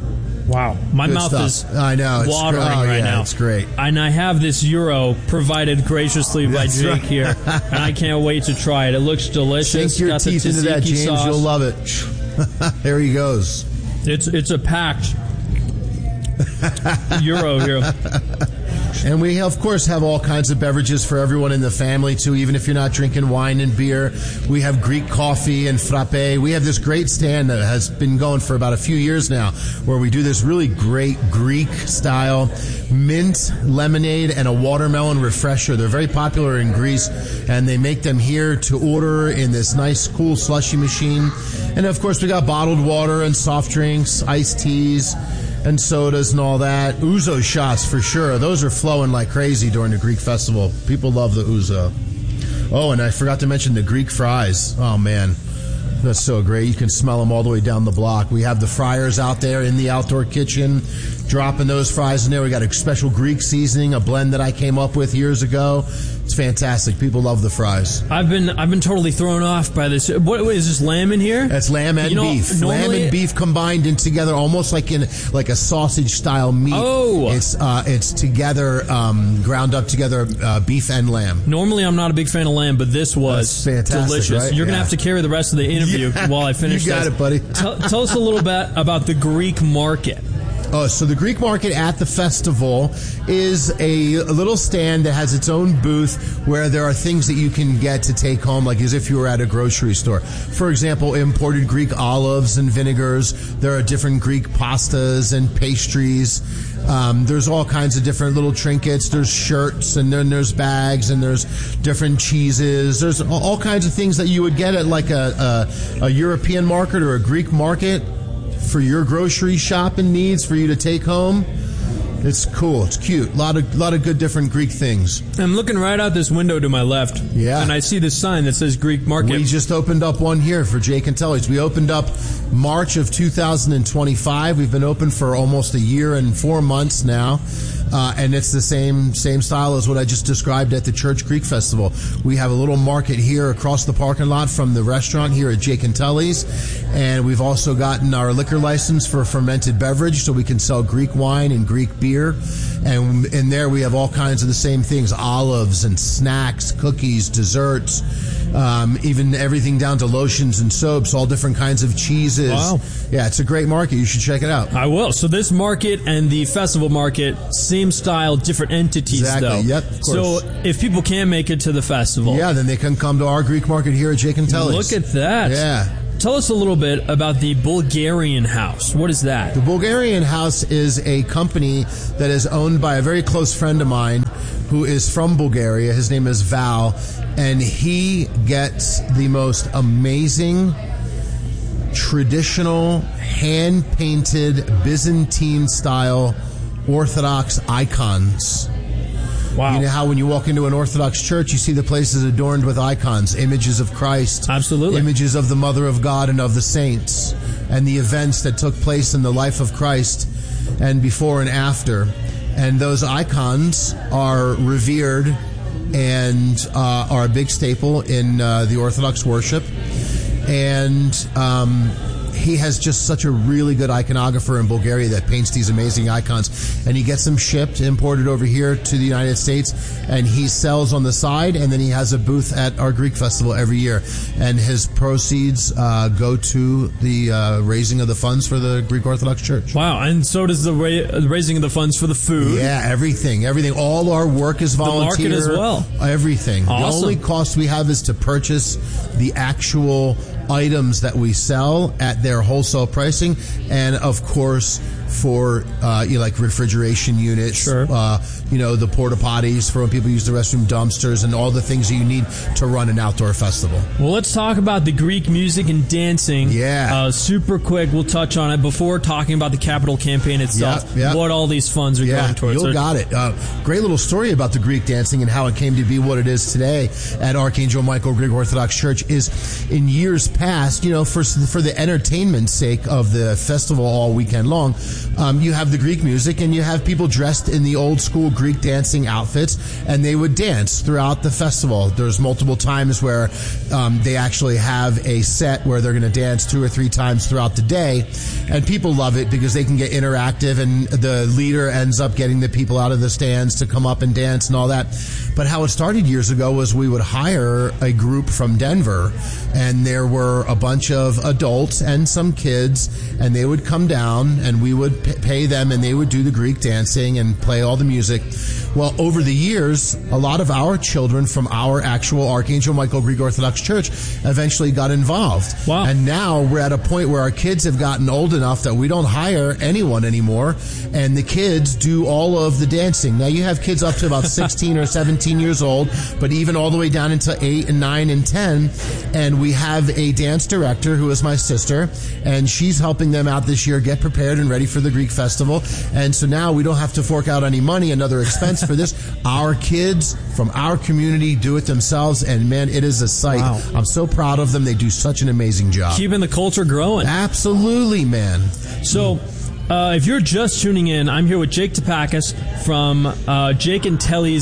Wow, my Good mouth stuff. is I know, it's watering gr- oh, right yeah, now. it's great. And I have this gyro provided graciously by That's Jake right. here, and I can't wait to try it. It looks delicious. Sink your Got the teeth into that, tzatziki James. sauce. You'll love it. There he goes. It's it's a packed gyro here. And we, of course, have all kinds of beverages for everyone in the family, too, even if you're not drinking wine and beer. We have Greek coffee and frappe. We have this great stand that has been going for about a few years now, where we do this really great Greek-style mint lemonade and a watermelon refresher. They're very popular in Greece, and they make them here to order in this nice, cool slushy machine. And, of course, we got bottled water and soft drinks, iced teas, and sodas and all that. Ouzo shots for sure. Those are flowing like crazy during the Greek festival. People love the ouzo. Oh, and I forgot to mention the Greek fries. Oh, man. That's so great. You can smell them all the way down the block. We have the fryers out there in the outdoor kitchen, dropping those fries in there. We got a special Greek seasoning, a blend that I came up with years ago. It's fantastic. People love the fries. I've been I've been totally thrown off by this. What, what is this, lamb in here? That's lamb and You know, beef. normally- Lamb and beef combined in together, almost like in like a sausage style meat. Oh. it's uh, it's together, um, ground up together, uh, beef and lamb. Normally, I'm not a big fan of lamb, but this was That's fantastic, delicious. right? You're going to Yeah. have to carry the rest of the interview Yeah. while I finish You got this. it, buddy. tell, tell us a little bit about the Greek market. Oh, so the Greek market at the festival is a, a little stand that has its own booth where there are things that you can get to take home, like as if you were at a grocery store. For example, imported Greek olives and vinegars. There are different Greek pastas and pastries. Um, there's all kinds of different little trinkets. There's shirts, and then there's bags, and there's different cheeses. There's all, all kinds of things that you would get at like a, a, a European market or a Greek market for your grocery shopping needs for you to take home. It's cool. It's cute. A lot of lot of good different Greek things. I'm looking right out this window to my left. Yeah. And I see this sign that says Greek Market. We just opened up one here for Jake and Telly's. We opened up March of two thousand twenty-five. We've been open for almost a year and four months now. Uh, and it's the same same style as what I just described at the Church Greek Festival. We have a little market here across the parking lot from the restaurant here at Jake and Telly's. And we've also gotten our liquor license for fermented beverage, so we can sell Greek wine and Greek beer. And in there we have all kinds of the same things, olives and snacks, cookies, desserts, um, even everything down to lotions and soaps, all different kinds of cheeses. Wow. Yeah, it's a great market. You should check it out. I will. So this market and the festival market, same style, different entities, exactly. though. Yep, of course. So if people can't make it to the festival, yeah, then they can come to our Greek market here at Jake and Telly's. Look at that. Yeah. Tell us a little bit about the Bulgarian House. What is that? The Bulgarian House is a company that is owned by a very close friend of mine who is from Bulgaria. His name is Val, and he gets the most amazing, traditional, hand-painted, Byzantine-style Orthodox icons. Wow. You know how when you walk into an Orthodox church, you see the places adorned with icons, images of Christ. Absolutely. Images of the Mother of God and of the saints, and the events that took place in the life of Christ and before and after. And those icons are revered and uh, are a big staple in uh, the Orthodox worship. And um, he has just such a really good iconographer in Bulgaria that paints these amazing icons. And he gets them shipped, imported over here to the United States, and he sells on the side, and then he has a booth at our Greek festival every year. And his proceeds uh, go to the uh, raising of the funds for the Greek Orthodox Church. Wow, and so does the ra- raising of the funds for the food. Yeah, everything, everything. All our work is volunteer. The market as well. Everything. Awesome. The only cost we have is to purchase the actual items that we sell at their wholesale pricing, and of course for uh, you know, like refrigeration units, sure. uh, you know, the porta potties for when people use the restroom, dumpsters, and all the things that you need to run an outdoor festival. Well, let's talk about the Greek music and dancing. Yeah. Uh, super quick, we'll touch on it before talking about the capital campaign itself, yep, yep. what all these funds are yeah, going towards. You got it. Uh, great little story about the Greek dancing and how it came to be what it is today at Archangel Michael Greek Orthodox Church is in years past, you know, for, for the entertainment sake of the festival all weekend long, um, you have the Greek music and you have people dressed in the old school Greek dancing outfits, and they would dance throughout the festival. There's multiple times where um, they actually have a set where they're going to dance two or three times throughout the day, and people love it because they can get interactive, and the leader ends up getting the people out of the stands to come up and dance and all that. But how it started years ago was we would hire a group from Denver, and there were a bunch of adults and some kids, and they would come down and we would pay them, and they would do the Greek dancing and play all the music. Well, over the years, a lot of our children from our actual Archangel Michael Greek Orthodox Church eventually got involved. Wow. And now we're at a point where our kids have gotten old enough that we don't hire anyone anymore, and the kids do all of the dancing. Now, you have kids up to about sixteen or seventeen years old, but even all the way down into eight and nine and ten, and we have a dance director who is my sister, and she's helping them out this year get prepared and ready for the Greek festival. And so now we don't have to fork out any money, another expense for this. Our kids from our community do it themselves, and man, it is a sight. Wow. I'm so proud of them. They do such an amazing job. Keeping the culture growing. Absolutely, man. So, uh, if you're just tuning in, I'm here with Jake Topakis from uh, Jake and Telly's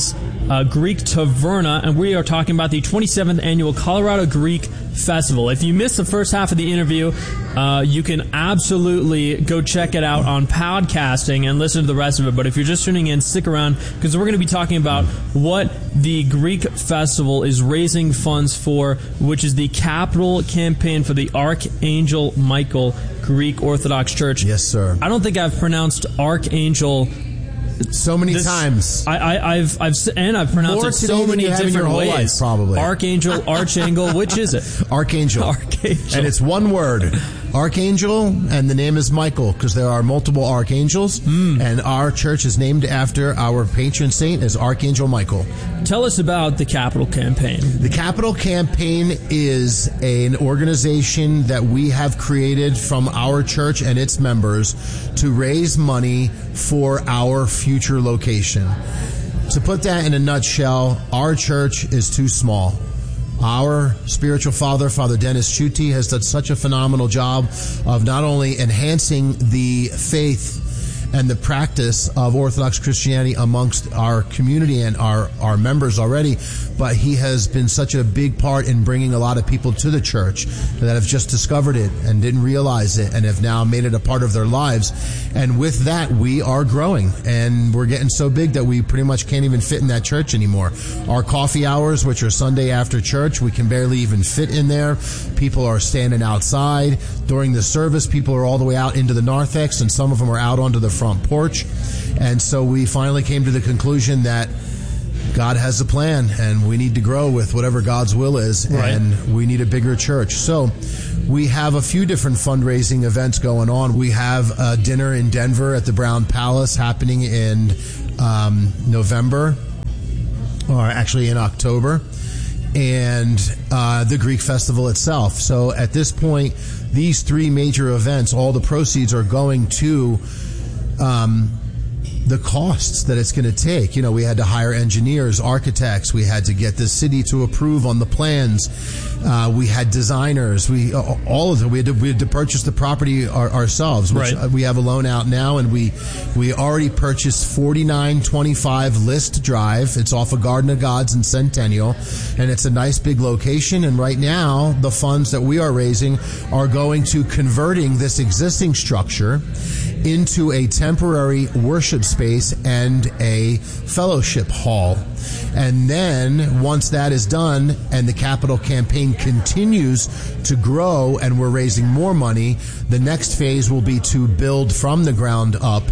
uh, Greek Taverna, and we are talking about the twenty-seventh Annual Colorado Greek Festival. If you missed the first half of the interview, uh, you can absolutely go check it out on podcasting and listen to the rest of it. But if you're just tuning in, stick around, because we're going to be talking about what the Greek Festival is raising funds for, which is the capital campaign for the Archangel Michael Greek Orthodox Church. Yes, sir. I don't think I've pronounced Archangel so many this, times. I, I, I've, I've, and I've pronounced More it so many different ways. Life, probably. Archangel, Archangel, which is it? Archangel. Archangel. And it's one word. Archangel, and the name is Michael, because there are multiple archangels, mm. and our church is named after our patron saint as Archangel Michael. Tell us about the Capital Campaign. The Capital Campaign is an organization that we have created from our church and its members to raise money for our future location. To put that in a nutshell, our church is too small. Our spiritual father, Father Dennis Chuti, has done such a phenomenal job of not only enhancing the faith and the practice of Orthodox Christianity amongst our community and our, our members already, but he has been such a big part in bringing a lot of people to the church that have just discovered it and didn't realize it and have now made it a part of their lives. And with that, we are growing, and we're getting so big that we pretty much can't even fit in that church anymore. Our coffee hours, which are Sunday after church, we can barely even fit in there. People are standing outside. During the service, people are all the way out into the narthex, and some of them are out onto the front porch. And so we finally came to the conclusion that God has a plan, and we need to grow with whatever God's will is, right. And we need a bigger church. So we have a few different fundraising events going on. We have a dinner in Denver at the Brown Palace happening in um, November, or actually in October, and uh, the Greek Festival itself. So at this point, these three major events, all the proceeds are going to um the costs that it's going to take. You know, we had to hire engineers, architects. We had to get the city to approve on the plans. Uh, we had designers. We uh, all of them. We had to, we had to purchase the property our, ourselves, which right. we have a loan out now, and we we already purchased forty-nine twenty-five List Drive. It's off of Garden of Gods in Centennial, and it's a nice big location. And right now, the funds that we are raising are going to converting this existing structure into a temporary worship space and a fellowship hall. And then once that is done and the Capital Campaign continues to grow and we're raising more money, the next phase will be to build from the ground up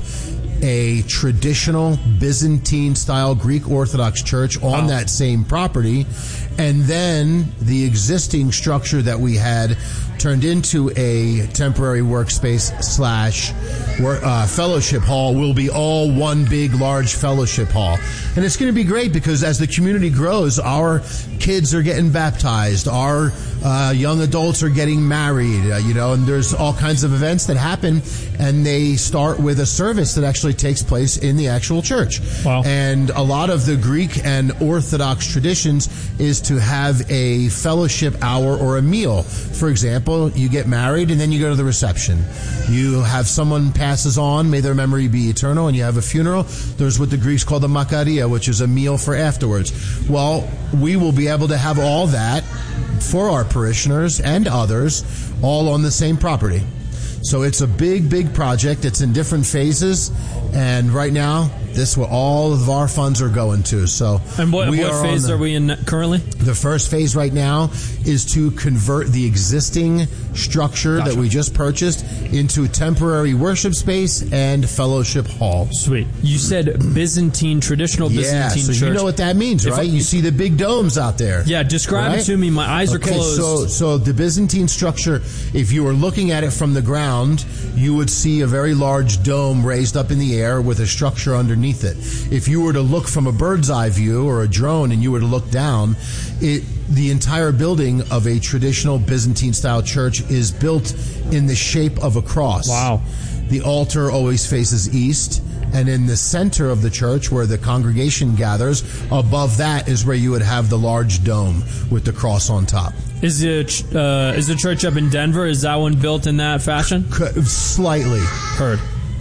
a traditional Byzantine-style Greek Orthodox church on wow. that same property. And then the existing structure that we had turned into a temporary workspace slash uh, fellowship hall will be all one big, large fellowship hall. And it's going to be great because as the community grows, our kids are getting baptized, our uh, young adults are getting married, uh, you know, and there's all kinds of events that happen, and they start with a service that actually takes place in the actual church. Wow. And a lot of the Greek and Orthodox traditions is to have a fellowship hour or a meal. For example, you get married and then you go to the reception. You have someone passes on, may their memory be eternal, and you have a funeral. There's what the Greeks call the makaria, which is a meal for afterwards. Well, we will be able to have all that for our parishioners and others all on the same property. So it's a big, big project. It's in different phases, and right now, this is what all of our funds are going to. So, and what, we what are phase the, are we in currently? The first phase right now is to convert the existing structure gotcha. that we just purchased into a temporary worship space and fellowship hall. Sweet. You said Byzantine, traditional Byzantine yeah, so church. You know what that means, right? If, you see the big domes out there. Yeah, describe right? it to me. My eyes okay, are closed. So, so the Byzantine structure, if you were looking at it from the ground, you would see a very large dome raised up in the air with a structure underneath it. If you were to look from a bird's eye view or a drone and you were to look down, it the entire building of a traditional Byzantine-style church is built in the shape of a cross. Wow. The altar always faces east, and in the center of the church where the congregation gathers, above that is where you would have the large dome with the cross on top. Is it uh, is the church up in Denver? Is that one built in that fashion? Slightly. Heard.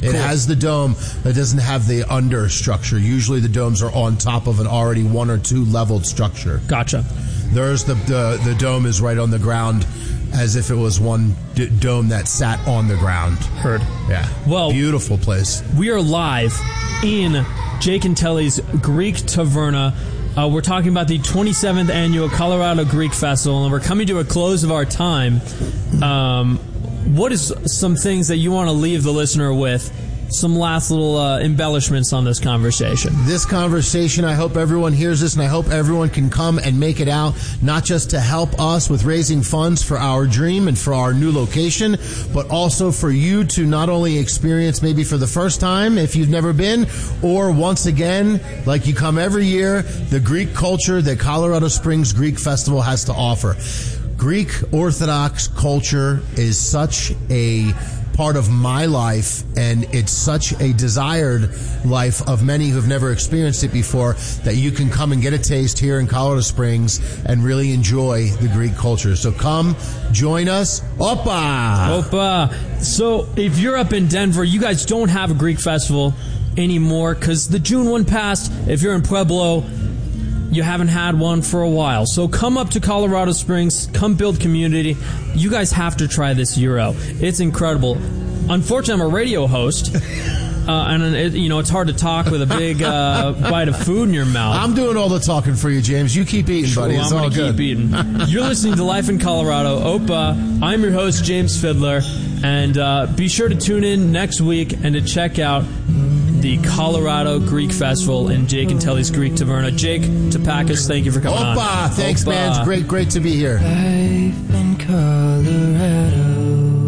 It Cool. has the dome that doesn't have the under structure. Usually the domes are on top of an already one or two leveled structure. Gotcha. There's the the, the dome is right on the ground as if it was one d- dome that sat on the ground. Heard. Yeah. Well, beautiful place. We are live in Jake and Telly's Greek Taverna. Uh, we're talking about the twenty-seventh annual Colorado Greek Festival, and we're coming to a close of our time. Um, what is some things that you want to leave the listener with? Some last little uh, embellishments on this conversation. This conversation, I hope everyone hears this, and I hope everyone can come and make it out, not just to help us with raising funds for our dream and for our new location, but also for you to not only experience maybe for the first time if you've never been, or once again, like you come every year, the Greek culture that Colorado Springs Greek Festival has to offer. Greek Orthodox culture is such a part of my life, and it's such a desired life of many who've never experienced it before, that you can come and get a taste here in Colorado Springs and really enjoy the Greek culture. So come join us. Opa! Opa! So if you're up in Denver, you guys don't have a Greek festival anymore because the June one passed. If you're in Pueblo, you haven't had one for a while. So come up to Colorado Springs, come build community. You guys have to try this Euro. It's incredible. Unfortunately, I'm a radio host, uh, and it, you know it's hard to talk with a big uh, bite of food in your mouth. I'm doing all the talking for you, James. You keep eating, buddy. Well, it's I'm all gonna good. keep eating. You're listening to Life in Colorado. Opa, I'm your host, James Fiddler, and uh, be sure to tune in next week and to check out the Colorado Greek Festival in Jake and Telly's Greek Taverna. Jake Tapakis, thank you for coming Opa, on. Thanks, Opa. man. It's great, great to be here. Life in Colorado.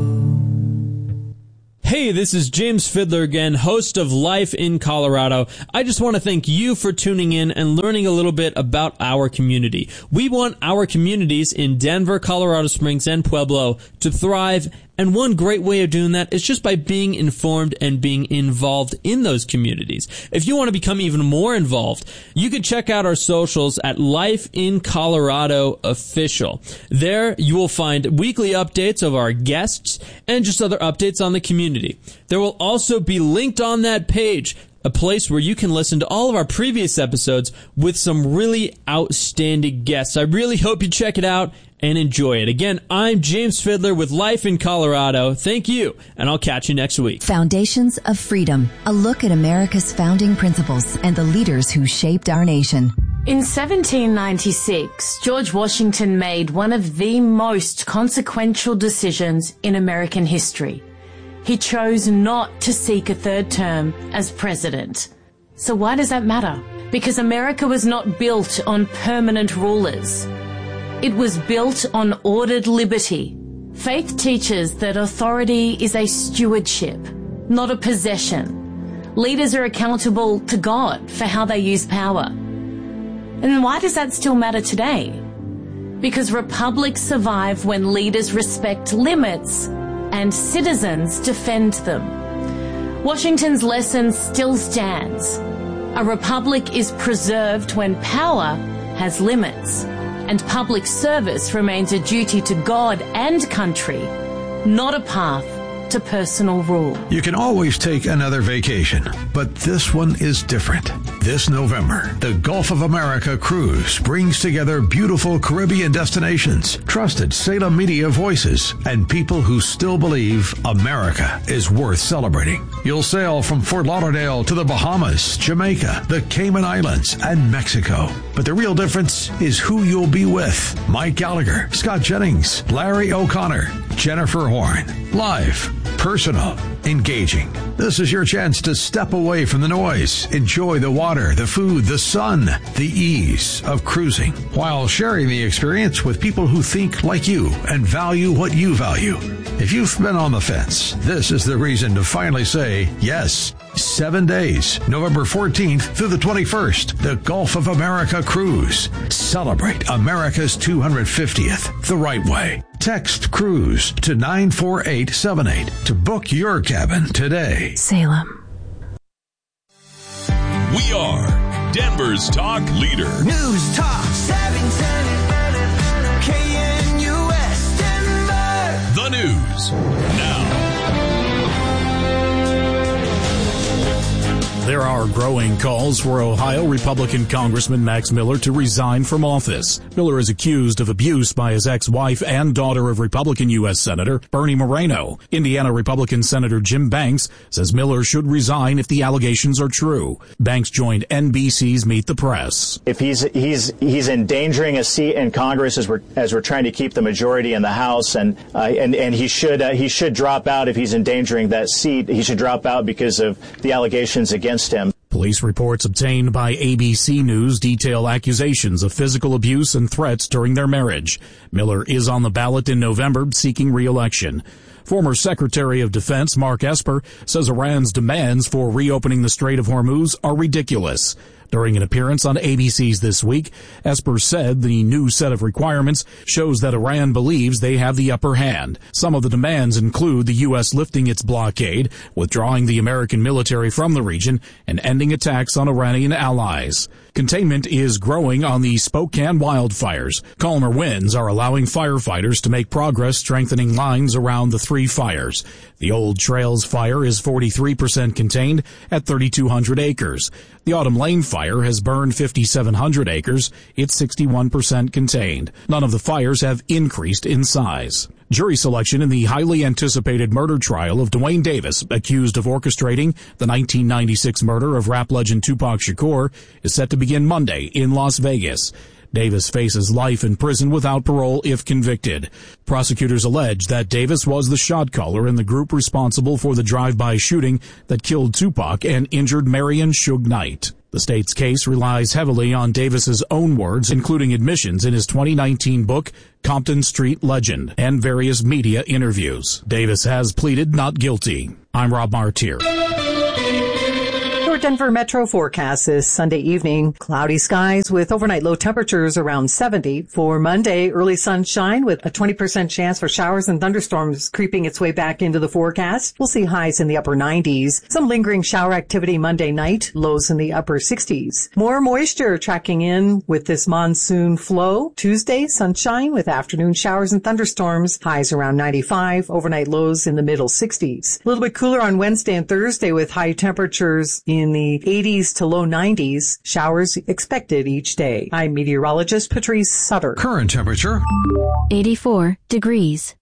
Hey, this is James Fiddler again, host of Life in Colorado. I just want to thank you for tuning in and learning a little bit about our community. We want our communities in Denver, Colorado Springs, and Pueblo to thrive, and one great way of doing that is just by being informed and being involved in those communities. If you want to become even more involved, you can check out our socials at Life in Colorado Official. There you will find weekly updates of our guests and just other updates on the community. There will also be linked on that page a place where you can listen to all of our previous episodes with some really outstanding guests. I really hope you check it out and enjoy it. Again, I'm James Fiddler with Life in Colorado. Thank you, and I'll catch you next week. Foundations of Freedom, a look at America's founding principles and the leaders who shaped our nation. In seventeen ninety-six, George Washington made one of the most consequential decisions in American history. He chose not to seek a third term as president. So why does that matter? Because America was not built on permanent rulers. It was built on ordered liberty. Faith teaches that authority is a stewardship, not a possession. Leaders are accountable to God for how they use power. And why does that still matter today? Because republics survive when leaders respect limits and citizens defend them. Washington's lesson still stands. A republic is preserved when power has limits, and public service remains a duty to God and country, not a path to personal rule. You can always take another vacation, but this one is different. This November, the Gulf of America Cruise brings together beautiful Caribbean destinations, trusted Salem media voices, and people who still believe America is worth celebrating. You'll sail from Fort Lauderdale to the Bahamas, Jamaica, the Cayman Islands, and Mexico. But the real difference is who you'll be with. Mike Gallagher, Scott Jennings, Larry O'Connor, Jennifer Horn. Live, personal, engaging. This is your chance to step away from the noise, enjoy the water, the food, the sun, the ease of cruising, while sharing the experience with people who think like you and value what you value. If you've been on the fence, this is the reason to finally say yes. Seven days, November fourteenth through the twenty-first, the Gulf of America Cruise. Celebrate America's two hundred fiftieth the right way. Text CRUISE to nine four eight seven eight to book your cabin today. Salem. We are Denver's talk leader. News Talk seven ten K N U S Denver. The news now. There are growing calls for Ohio Republican Congressman Max Miller to resign from office. Miller is accused of abuse by his ex-wife and daughter of Republican U S Senator Bernie Moreno. Indiana Republican Senator Jim Banks says Miller should resign if the allegations are true. Banks joined N B C's Meet the Press. If he's he's he's endangering a seat in Congress as we're as we're trying to keep the majority in the House, and uh, and and he should uh, he should drop out if he's endangering that seat. He should drop out because of the allegations against him. Police reports obtained by A B C News detail accusations of physical abuse and threats during their marriage. Miller is on the ballot in November seeking re-election. Former Secretary of Defense Mark Esper says Iran's demands for reopening the Strait of Hormuz are ridiculous. During an appearance on A B C's This Week, Esper said the new set of requirements shows that Iran believes they have the upper hand. Some of the demands include the U S lifting its blockade, withdrawing the American military from the region, and ending attacks on Iranian allies. Containment is growing on the Spokane wildfires. Calmer winds are allowing firefighters to make progress strengthening lines around the three fires. The Old Trails fire is forty-three percent contained at thirty-two hundred acres. The Autumn Lane fire has burned fifty-seven hundred acres. It's sixty-one percent contained. None of the fires have increased in size. Jury selection in the highly anticipated murder trial of Duane Davis, accused of orchestrating the nineteen ninety-six murder of rap legend Tupac Shakur, is set to begin Monday in Las Vegas. Davis faces life in prison without parole if convicted. Prosecutors allege that Davis was the shot caller in the group responsible for the drive-by shooting that killed Tupac and injured Marion Suge Knight. The state's case relies heavily on Davis's own words, including admissions in his twenty nineteen book, Compton Street Legend, and various media interviews. Davis has pleaded not guilty. I'm Rob Martier. Your Denver Metro forecast this Sunday evening. Cloudy skies with overnight low temperatures around seventy. For Monday, early sunshine with a twenty percent chance for showers and thunderstorms creeping its way back into the forecast. We'll see highs in the upper nineties. Some lingering shower activity Monday night, lows in the upper sixties. More moisture tracking in with this monsoon flow. Tuesday, sunshine with afternoon showers and thunderstorms. Highs around ninety-five. Overnight lows in the middle sixties. A little bit cooler on Wednesday and Thursday with high temperatures in the eighties to low nineties. Showers expected each day. I'm meteorologist Patrice Sutter. Current temperature eighty-four degrees.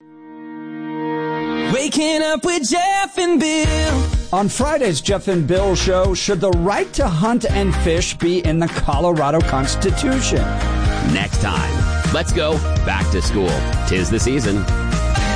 Waking up with Jeff and Bill. On Friday's Jeff and Bill show, should the right to hunt and fish be in the Colorado Constitution? Next time, let's go back to school. 'Tis the season.